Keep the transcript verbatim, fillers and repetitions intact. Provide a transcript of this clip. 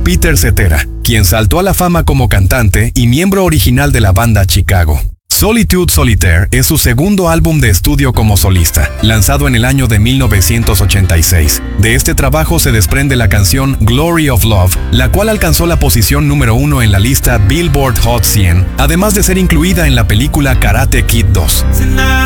Peter Cetera, quien saltó a la fama como cantante y miembro original de la banda Chicago. Solitude Solitaire es su segundo álbum de estudio como solista, lanzado en el año de mil novecientos ochenta y seis. De este trabajo se desprende la canción Glory of Love, la cual alcanzó la posición número uno en la lista Billboard Hot cien, además de ser incluida en la película Karate Kid dos.